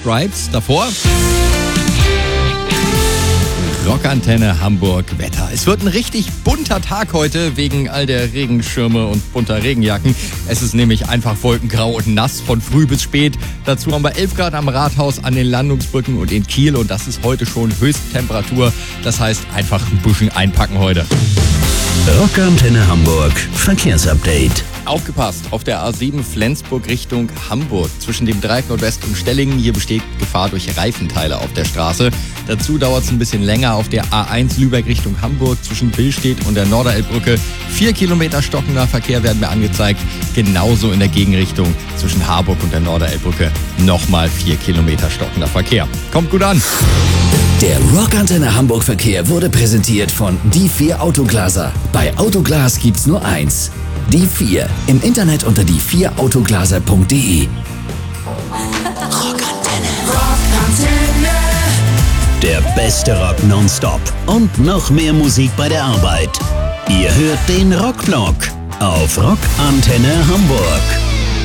Stripes. Davor Rockantenne Hamburg Wetter. Es wird ein richtig bunter Tag heute wegen all der Regenschirme und bunter Regenjacken. Es ist nämlich einfach wolkengrau und nass von früh bis spät. Dazu haben wir 11 Grad am Rathaus, an den Landungsbrücken und in Kiel. Und das ist heute schon Höchsttemperatur. Das heißt, einfach ein bisschen einpacken heute. Rockantenne Hamburg Verkehrsupdate. Aufgepasst, auf der A7 Flensburg Richtung Hamburg. Zwischen dem Dreieck Nordwest und Stellingen, hier besteht Gefahr durch Reifenteile auf der Straße. Dazu dauert es ein bisschen länger auf der A1 Lübeck Richtung Hamburg zwischen Billstedt und der Norderelbbrücke. 4 Kilometer stockender Verkehr werden mir angezeigt. Genauso in der Gegenrichtung zwischen Harburg und der Norderelbbrücke. Nochmal 4 Kilometer stockender Verkehr. Kommt gut an. Der Rockantenne Hamburg Verkehr wurde präsentiert von Die 4 Autoglaser. Bei Autoglas gibt's nur eins. Die 4. Im Internet unter die4autoglaser.de. Rockantenne. Der beste Rock nonstop und noch mehr Musik bei der Arbeit. Ihr hört den Rockblock auf Rockantenne Hamburg.